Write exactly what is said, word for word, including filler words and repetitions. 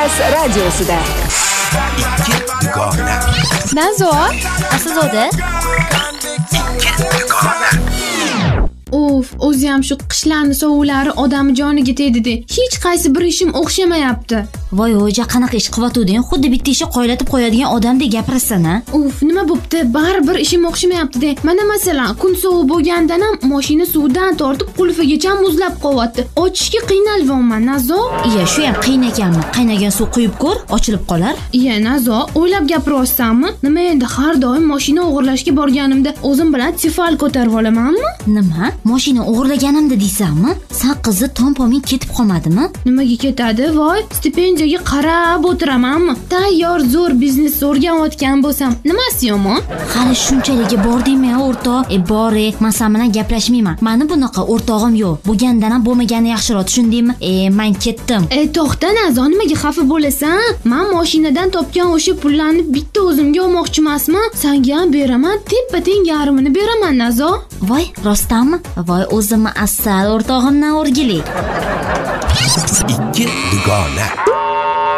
Plus radiosida. Ikki dugona. Nazo, Aslzoda. Ikki dugona. Uf, o'zi ham shu qishlarning sovuqlari odam joniga tegdi-de. Hech qaysi bir ishim o'xshamayapti. Voy o'ja qanaqa ish qilyotding? Xuddi bitta ishni qoylatib qo'yadigan odamdek gapirasan-a? Uf, nima bo'pti? Baribir ishim o'xshamayapti-de. Mana masalan, kun sovuq bo'lgandan ham mashina suvdan tortib qulfigacha muzlab qo'yapti. Ochishga qiynalyapman, Nazo. Iya, shu ham qiyin ekanmi? Qaynagan suv quyib ko'r, ochilib qolar. Iya, Nazo, o'ylab gapiryapsanmi? Nima endi har doim mashina o'g'irlashga borganimda o'zim bilan tifal ko'tarib olamanmi? Nima? Mashina o'g'irlaganimda deysanmi? San qizni tompomin ketib qolmadimi? Nimaga ketadi? Voy, stipendiyaga qarab o'tiramanmi? Tayyor zo'r biznes o'rganayotgan bo'lsam, nimasi yomon? Hali shunchaligiga bordingmi, o'rtoq? E, bor-e, men sen bilan gaplashmayman. Meni bunaqa o'rtog'im yo'q. Bo'lgandan ham bo'lmagani yaxshiroq, tushundingmi? E, men ketdim. E, to'xta, Nazo, nimaga xafa bo'lasan? Men mashinadan topgan o'sha pullarni bitta o'zimga olmoqchi emasman. Senga ham beraman, teppa-teng yarmini beraman, Nazo. Voy, rostdanmi? Voy, o'zimni asal o'rtog'imdan o'rgilik. Ikki dugona.